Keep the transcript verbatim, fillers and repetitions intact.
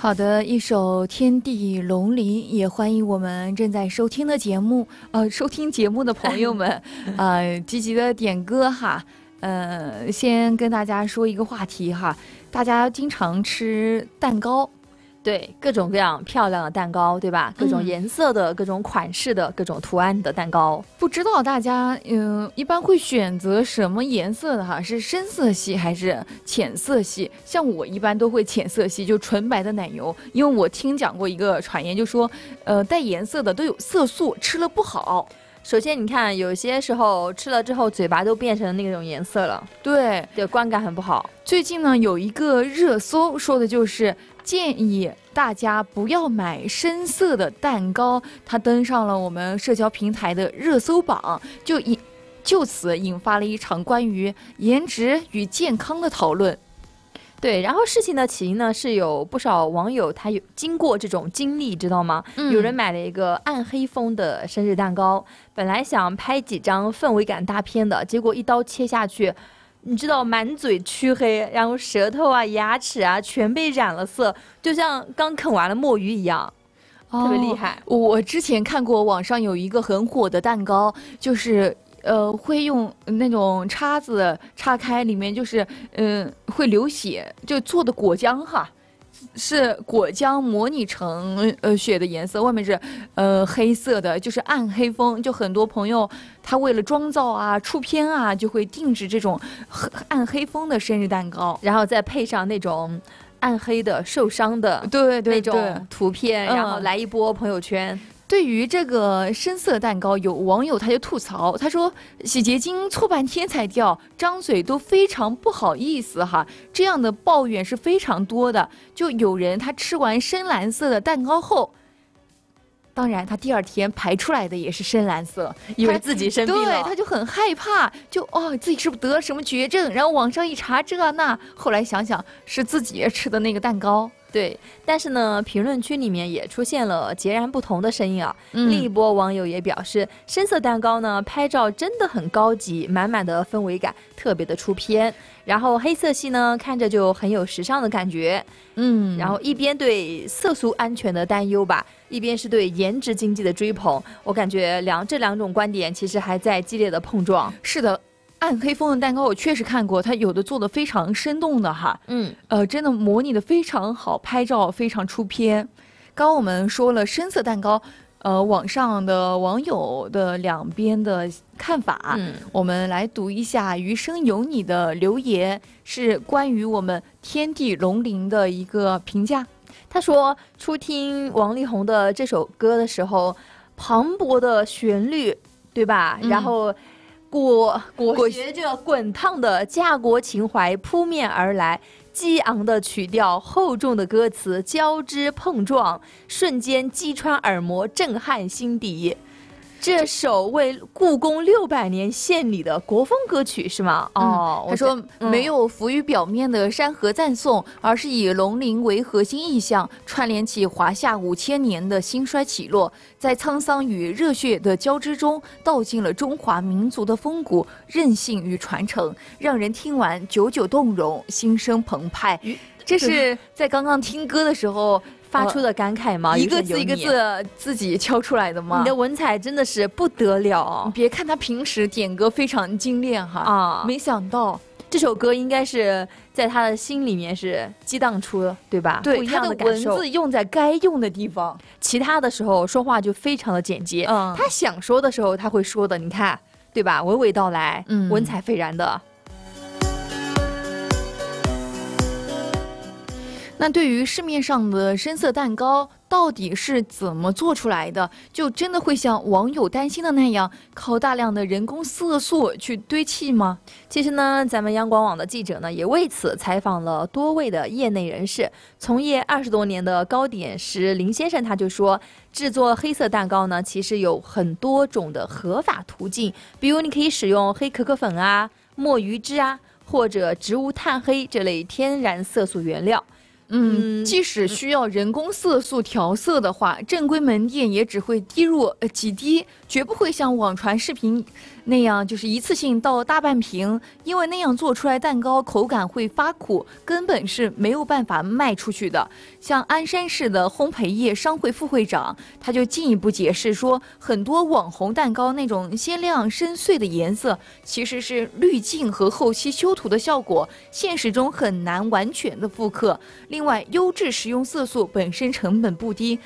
好的，一首《天地龙鳞》，也欢迎我们正在收听的节目，呃，收听节目的朋友们，呃，积极的点歌哈。呃，先跟大家说一个话题哈，大家经常吃蛋糕。 对，各种各样漂亮的蛋糕，对吧？各种颜色的、嗯、各种款式的、各种图案的蛋糕。 不知道大家嗯一般会选择什么颜色的哈？是深色系还是浅色系？像我一般都会浅色系，就纯白的奶油，因为我听讲过一个传言，就说呃带颜色的都有色素，吃了不好。 首先你看有些时候吃了之后嘴巴都变成那种颜色了， 对对，观感很不好。 最近呢有一个热搜说的就是建议大家不要买深色的蛋糕，它登上了我们社交平台的热搜榜，就引就此引发了一场关于颜值与健康的讨论。 对，然后事情的起因呢，是有不少网友他有经过这种经历，知道吗？嗯、有人买了一个暗黑风的生日蛋糕，本来想拍几张氛围感大片的，结果一刀切下去，你知道满嘴黢黑，然后舌头啊、牙齿啊全被染了色，就像刚啃完了墨鱼一样。特别厉害、 哦、我之前看过网上有一个很火的蛋糕，就是呃，会用那种叉子叉开，里面就是嗯、呃、会流血，就做的果浆哈，是果浆模拟成呃血的颜色，外面是呃黑色的，就是暗黑风。就很多朋友他为了妆造啊、出片啊，就会定制这种暗黑风的生日蛋糕， 然后再配上那种暗黑的受伤的对对对那种图片，然后来一波朋友圈。 对于这个深色蛋糕，有网友他就吐槽，他说洗洁精搓半天才掉，张嘴都非常不好意思哈。这样的抱怨是非常多的。就有人他吃完深蓝色的蛋糕后，当然他第二天排出来的也是深蓝色， 以为自己生病了， 对，他就很害怕，就哦自己是不是得了什么绝症？然后网上一查这那，后来想想是自己吃的那个蛋糕。 对，但是呢，评论区里面也出现了截然不同的声音啊。嗯、另一波网友也表示，深色蛋糕呢，拍照真的很高级，满满的氛围感，特别的出片。然后黑色系呢，看着就很有时尚的感觉。嗯，然后一边对色素安全的担忧吧，一边是对颜值经济的追捧。我感觉两这两种观点其实还在激烈的碰撞。 是的。暗黑风的蛋糕我确实看过，它有的做的非常生动的哈，嗯，呃，真的模拟的非常好，拍照非常出片。刚刚我们说了深色蛋糕，呃，网上的网友的两边的看法，嗯，我们来读一下余生有你的留言，是关于我们天地龙鳞的一个评价。 他说，初听王力宏的这首歌的时候，磅礴的旋律，对吧？嗯、然后。裹裹挟着滚烫的家国情怀扑面而来，激昂的曲调，厚重的歌词交织碰撞，瞬间击穿耳膜，震撼心底。这首为故宫六百年献礼的国风歌曲是吗？ 嗯、哦，他说、嗯、没有浮于表面的山河赞颂，而是以龙鳞为核心意象，串联起华夏五千年的兴衰起落，在沧桑与热血的交织中，道尽了中华民族的风骨、韧性与传承，让人听完久久动容，心生澎湃。这是在刚刚听歌的时候发出的感慨吗？ 一个字一个字自己敲出来的吗？ 你的文采真的是不得了！ 你别看他平时点歌非常精炼哈啊，没想到这首歌应该是在他的心里面是激荡出，对吧？ 对， 不一样的感受。他的文字用在该用的地方， 其他的时候说话就非常的简洁。嗯，他想说的时候他会说的，你看，对吧？娓娓道来，嗯，文采斐然的。 那对于市面上的深色蛋糕到底是怎么做出来的，就真的会像网友担心的那样，靠大量的人工色素去堆砌吗？ 其实呢，咱们央广网的记者呢也为此采访了多位的业内人士。从业二十多年的糕点师林先生他就说，制作黑色蛋糕呢，其实有很多种的合法途径，比如你可以使用黑可可粉啊、墨鱼汁啊，或者植物炭黑这类天然色素原料。 嗯，即使需要人工色素调色的话，正规门店也只会滴入呃几滴，绝不会像网传视频那样，就是一次性倒大半瓶，因为那样做出来蛋糕口感会发苦，根本是没有办法卖出去的。像鞍山市的烘焙业商会副会长，他就进一步解释说，很多网红蛋糕那种鲜亮深邃的颜色，其实是滤镜和后期修图的效果，现实中很难完全的复刻。另外，优质食用色素本身成本不低，